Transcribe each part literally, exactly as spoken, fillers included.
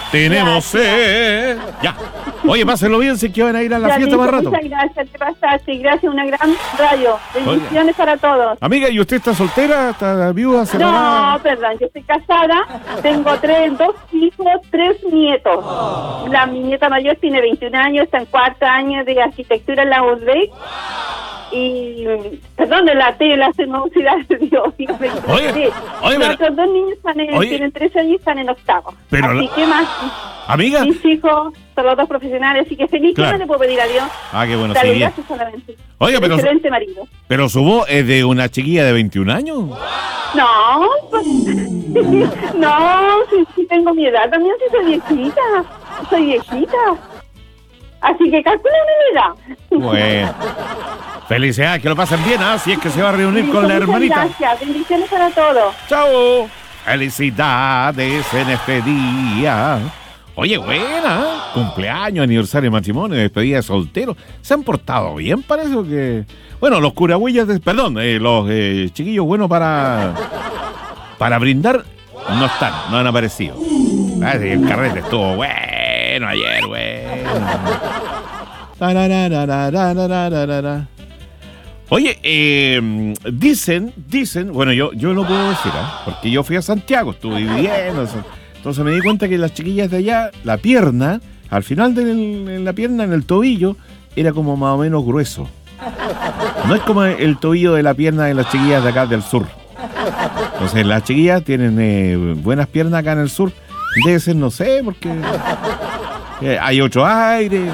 Tenemos sed. Ya. Oye, pásenlo bien, si es que van a ir a la Ya, fiesta listo, más rato. muchas gracias, te pasaste. Gracias, una gran radio. Bendiciones para todos. Amiga, ¿y usted está soltera? ¿Está viuda? ¿Separada? No, perdón, yo estoy casada, tengo tres, dos hijos, tres nietos. La, mi nieta mayor tiene veintiún años, está en cuarto año de arquitectura en la U D E C. Y, perdón, de la T, la Universidad de Dios. Oye, oye, los pero- otros dos niños están en, oye. tienen trece años y están en octavo. Pero así la- que más, Amiga. mis hijos son los dos profesionales, así que feliz. Claro. ¿Qué más le puedo pedir a Dios? Ah, qué bueno, Dale sí. gracias solamente. Oiga, pero- Excelente marido. Pero su voz es de una chiquilla de veintiún años. No, pues, no, sí, sí tengo mi edad, también sí soy viejita, soy viejita. Así que calcula una edad. Bueno. Felicidades, que lo pasen bien, ¿ah? Si es que se va a reunir con la Muchas hermanita. Gracias, bendiciones para todos. ¡Chao! Felicidades en este día. Oye, buena. Cumpleaños, aniversario de matrimonio, despedida de soltero. Se han portado bien, parece que... Bueno, los curagüillas, de... perdón, eh, los eh, chiquillos buenos para... Para brindar, no están, no han aparecido. Ah, sí, el carrete estuvo bueno ayer, bueno. Tarararararararara. Oye, eh, dicen, dicen, bueno, yo, yo no puedo decir, ¿eh? Porque yo fui a Santiago, estuve viviendo, entonces me di cuenta que las chiquillas de allá, la pierna, al final de en la pierna, en el tobillo, era como más o menos grueso. No es como el tobillo de la pierna de las chiquillas de acá del sur. Entonces las chiquillas tienen eh, buenas piernas acá en el sur. Debe ser, no sé, porque eh, hay ocho aires.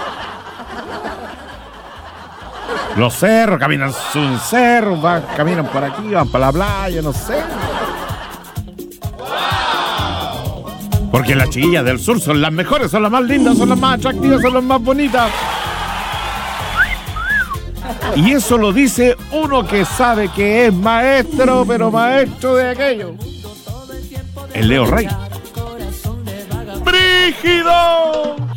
Los cerros, caminan un cerro, van, caminan por aquí, van para la playa, no sé. Porque las chiquillas del sur son las mejores, son las más lindas, son las más atractivas, son las más bonitas. Y eso lo dice uno que sabe que es maestro, pero maestro de aquello. El Leo Rey. ¡Brígido!